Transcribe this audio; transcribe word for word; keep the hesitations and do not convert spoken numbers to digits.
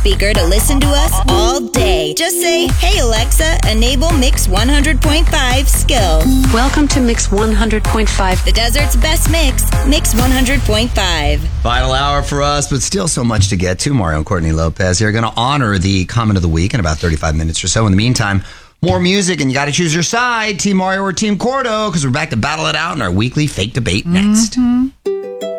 speaker to listen to us all day. Just say, hey Alexa, enable Mix one hundred point five Skill. Welcome to Mix one hundred point five. The desert's best mix, Mix one hundred point five. Final hour for us, but still so much to get to. Mario and Courtney Lopez here. Going to honor the comment of the week in about thirty-five minutes or so. In the meantime, more music, and you got to choose your side, Team Mario or Team Cordo, because we're back to battle it out in our weekly fake debate next. Mm-hmm.